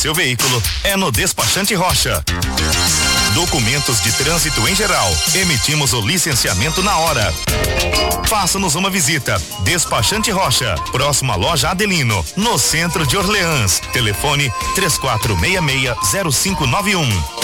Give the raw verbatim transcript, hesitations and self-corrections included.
Seu veículo é no Despachante Rocha. Documentos de trânsito em geral. Emitimos o licenciamento na hora. Faça-nos uma visita. Despachante Rocha, próximo à loja Adelino, no centro de Orleans. Telefone três quatro seis seis zero cinco nove um.